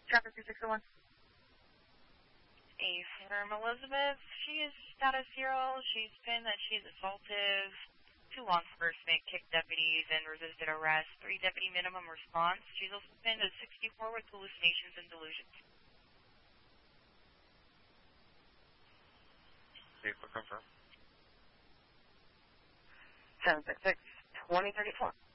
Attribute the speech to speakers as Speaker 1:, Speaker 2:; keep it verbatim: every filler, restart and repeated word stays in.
Speaker 1: Traffic three six one.
Speaker 2: A firm Elizabeth, she is status zero. She's been that she's assaultive. Two law enforcement kicked deputies and resisted arrest. Three deputy minimum response. She's also been at sixty-four with hallucinations and delusions.
Speaker 3: Vehicle confirm.
Speaker 1: seven six six, twenty thirty-four.